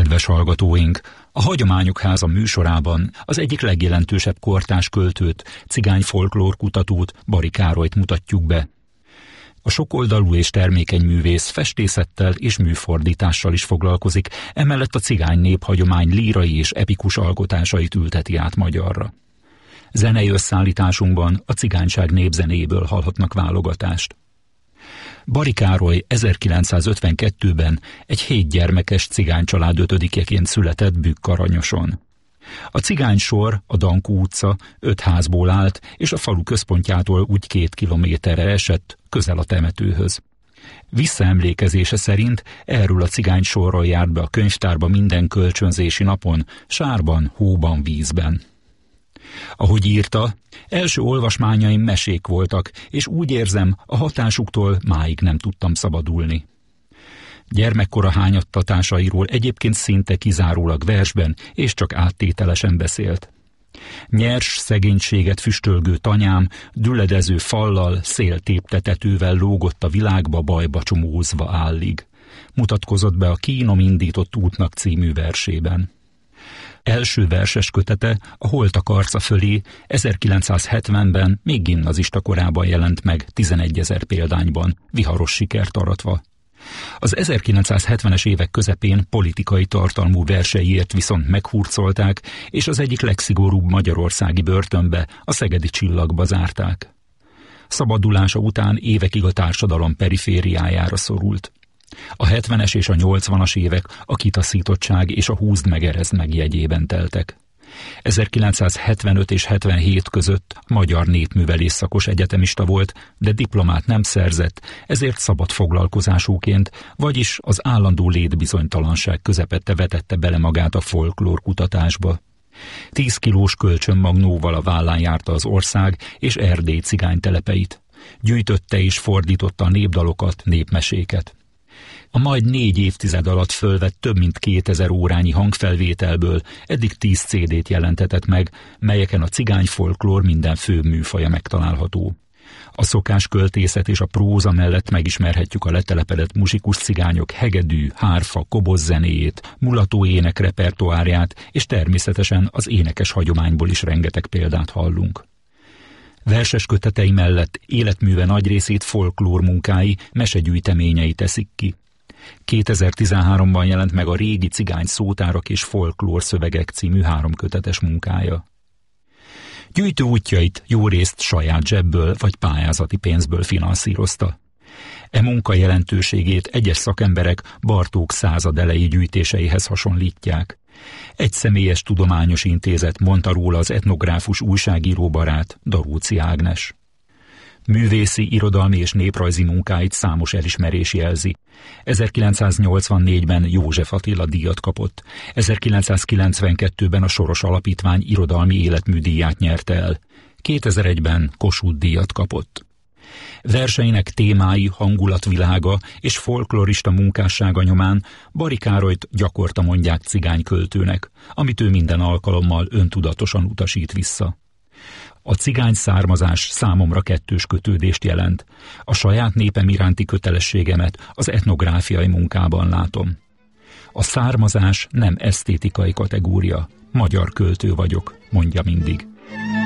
Kedves hallgatóink! A Hagyományok Háza műsorában az egyik legjelentősebb kortárs költőt, cigány folklórkutatót, Bari Károlyt mutatjuk be. A sokoldalú és termékeny művész festészettel és műfordítással is foglalkozik, emellett a cigány néphagyomány lírai és epikus alkotásait ülteti át magyarra. Zenei összeállításunkban a cigányság népzenéből hallhatnak válogatást. Bari Károly 1952-ben egy 7 gyermekes cigánycsalád 5-eként született Bükk-Aranyoson. A cigánysor, a Dankó utca 5 házból állt, és a falu központjától úgy 2 kilométerre esett, közel a temetőhöz. Visszaemlékezése szerint erről a cigánysorról járt be a könyvtárba minden kölcsönzési napon, sárban, hóban, vízben. Ahogy írta, első olvasmányaim mesék voltak, és úgy érzem, a hatásuktól máig nem tudtam szabadulni. Gyermekkora hányattatásairól egyébként szinte kizárólag versben és csak áttételesen beszélt. Nyers szegénységet füstölgő tanyám düledező fallal, széltéptetetővel lógott a világba bajba csomózva állig. Mutatkozott be a Kínom indított útnak című versében. Első verses kötete, a Holtak arca fölé 1970-ben még gimnazista korában jelent meg 11 000 példányban, viharos sikert aratva. Az 1970-es évek közepén politikai tartalmú verseiért viszont meghurcolták, és az egyik legszigorúbb magyarországi börtönbe, a Szegedi Csillagba zárták. Szabadulása után évekig a társadalom perifériájára szorult. A 70-es és a 80-as évek a kitaszítottság és a húzd meg erezd meg jegyében teltek. 1975 és 77 között magyar népművelés szakos egyetemista volt, de diplomát nem szerzett, ezért szabad foglalkozásúként, vagyis az állandó létbizonytalanság közepette vetette bele magát a folklór kutatásba. 10 kilós kölcsönmagnóval a vállán járta az ország és Erdély cigánytelepeit. Gyűjtötte és fordította a népdalokat, népmeséket. A majd 4 évtized alatt fölvett több mint 2000 órányi hangfelvételből eddig 10 CD-t jelentetett meg, melyeken a cigányfolklór minden fő műfaja megtalálható. A szokásköltészet és a próza mellett megismerhetjük a letelepedett muzsikus cigányok hegedű, hárfa, kobozzenéjét, mulató ének repertoárját, és természetesen az énekes hagyományból is rengeteg példát hallunk. Verses kötetei mellett életműve nagy részét folklór munkái, mesegyűjteményei teszik ki. 2013-ban jelent meg a Régi cigány szótárak és folklór szövegek című 3 kötetes munkája. Gyűjtő útjait jórészt saját zsebből vagy pályázati pénzből finanszírozta. E munka jelentőségét egyes szakemberek Bartók századelei gyűjtéseihez hasonlítják. Egy személyes tudományos intézet mondta róla az etnográfus újságíró barát, Daróczi Ágnes. Művészi, irodalmi és néprajzi munkáit számos elismerés jelzi. 1984-ben József Attila díjat kapott, 1992-ben a Soros Alapítvány irodalmi életműdíját nyerte el, 2001-ben Kossuth díjat kapott. Verseinek témái, hangulatvilága és folklorista munkássága nyomán Bari Károlyt gyakorta mondják cigányköltőnek, amit ő minden alkalommal öntudatosan utasít vissza. A cigány származás számomra kettős kötődést jelent. A saját népem iránti kötelességemet az etnográfiai munkában látom. A származás nem esztétikai kategória, magyar költő vagyok, mondja mindig.